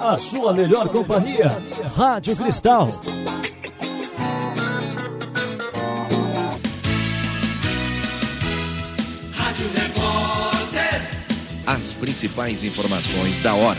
a sua melhor companhia, Rádio Cristal. Rádio Repórter. As principais informações da hora.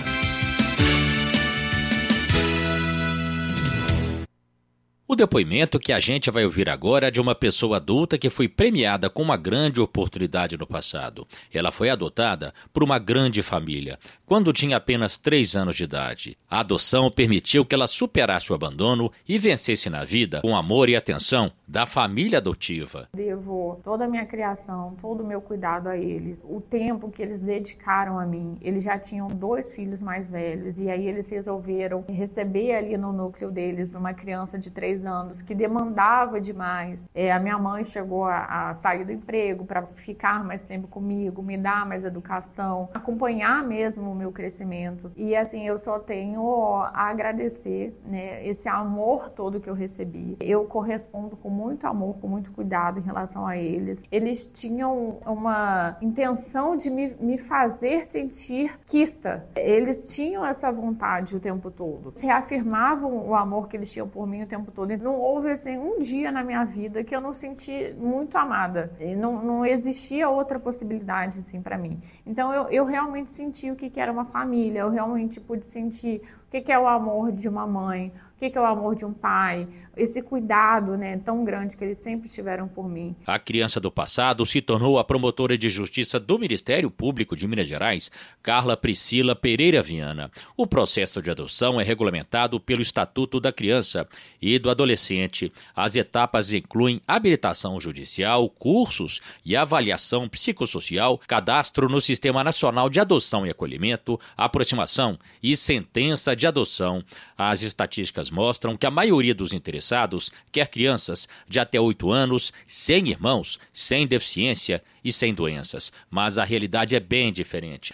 O depoimento que a gente vai ouvir agora é de uma pessoa adulta que foi premiada com uma grande oportunidade no passado. Ela foi adotada por uma grande família, quando tinha apenas 3 anos de idade. A adoção permitiu que ela superasse o abandono e vencesse na vida com amor e atenção da família adotiva. Devo toda a minha criação, todo o meu cuidado a eles, o tempo que eles dedicaram a mim. Eles já tinham 2 filhos mais velhos e aí eles resolveram receber ali no núcleo deles uma criança de 3 anos que demandava demais. A minha mãe chegou a sair do emprego para ficar mais tempo comigo, me dar mais educação, acompanhar mesmo o meu crescimento. E assim, eu só tenho a agradecer, né, esse amor todo que eu recebi. Eu correspondo com muito amor, com muito cuidado em relação a eles. Eles tinham uma intenção de me fazer sentir quista. Eles tinham essa vontade o tempo todo. Eles reafirmavam o amor que eles tinham por mim o tempo todo. Não houve assim, um dia na minha vida que eu não senti muito amada. Não existia outra possibilidade assim, para mim. Então eu realmente senti o que era uma família. Eu realmente pude sentir o que é o amor de uma mãe, o que é o amor de um pai, esse cuidado, né, tão grande que eles sempre tiveram por mim. A criança do passado se tornou a promotora de justiça do Ministério Público de Minas Gerais, Carla Priscila Pereira Viana. O processo de adoção é regulamentado pelo Estatuto da Criança e do Adolescente. As etapas incluem habilitação judicial, cursos e avaliação psicossocial, cadastro no Sistema Nacional de Adoção e Acolhimento, aproximação e sentença de adoção. As estatísticas mostram que a maioria dos interessados quer crianças de até 8 anos, sem irmãos, sem deficiência e sem doenças. Mas a realidade é bem diferente.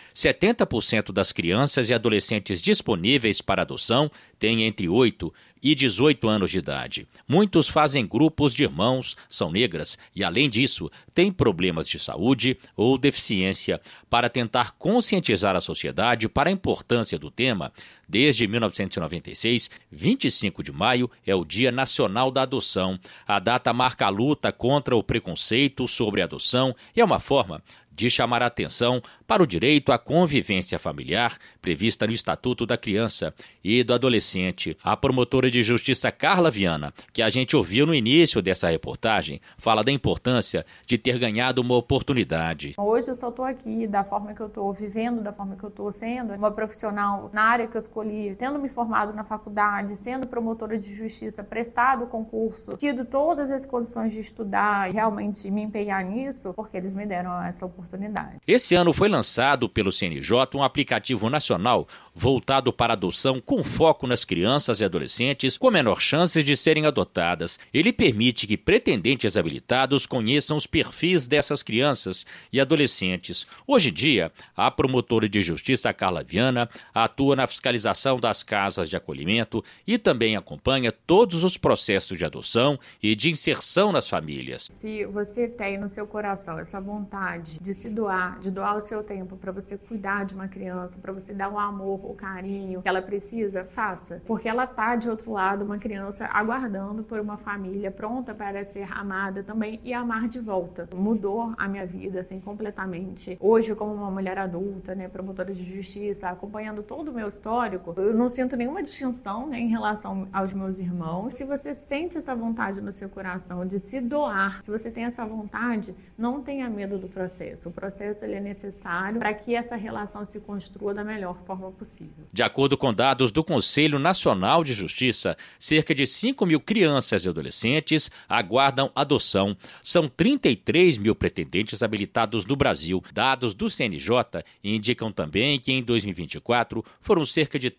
70% das crianças e adolescentes disponíveis para adoção têm entre 8 e 18 anos de idade. Muitos fazem grupos de irmãos, são negras e, além disso, têm problemas de saúde ou deficiência. Para tentar conscientizar a sociedade para a importância do tema, desde 1996, 25 de maio é o Dia Nacional da Adoção. A data marca a luta contra o preconceito sobre a adoção e é uma forma de chamar a atenção para o direito à convivência familiar prevista no Estatuto da Criança e do Adolescente. A promotora de justiça Carla Viana, que a gente ouviu no início dessa reportagem, fala da importância de ter ganhado uma oportunidade. Hoje eu só estou aqui da forma que eu estou vivendo, da forma que eu estou sendo uma profissional na área que eu escolhi, tendo me formado na faculdade, sendo promotora de justiça, prestado o concurso, tido todas as condições de estudar e realmente me empenhar nisso, porque eles me deram essa oportunidade. Esse ano foi lançado pelo CNJ um aplicativo nacional voltado para adoção com foco nas crianças e adolescentes com menor chances de serem adotadas. Ele permite que pretendentes habilitados conheçam os perfis dessas crianças e adolescentes. Hoje em dia, a promotora de justiça Carla Viana atua na fiscalização das casas de acolhimento e também acompanha todos os processos de adoção e de inserção nas famílias. Se você tem no seu coração essa vontade de se doar, de doar o seu tempo para você cuidar de uma criança, para você dar o amor, o carinho que ela precisa, faça. Porque ela tá de outro lado, uma criança aguardando por uma família pronta para ser amada também e amar de volta. Mudou a minha vida, assim, completamente. Hoje, como uma mulher adulta, né, promotora de justiça, acompanhando todo o meu histórico, eu não sinto nenhuma distinção, né, em relação aos meus irmãos. Se você sente essa vontade no seu coração de se doar, se você tem essa vontade, não tenha medo do processo. O processo ele é necessário para que essa relação se construa da melhor forma possível. De acordo com dados do Conselho Nacional de Justiça, cerca de 5 mil crianças e adolescentes aguardam adoção. São 33 mil pretendentes habilitados no Brasil. Dados do CNJ indicam também que em 2024 foram cerca de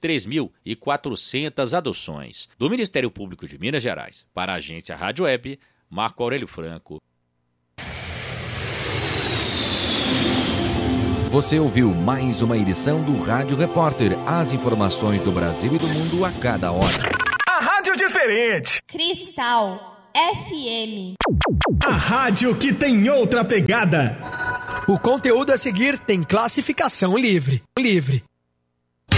3.400 adoções. Do Ministério Público de Minas Gerais, para a agência Rádio Web, Marco Aurélio Franco. Você ouviu mais uma edição do Rádio Repórter. As informações do Brasil e do mundo a cada hora. A rádio diferente. Cristal FM. A rádio que tem outra pegada. O conteúdo a seguir tem classificação livre.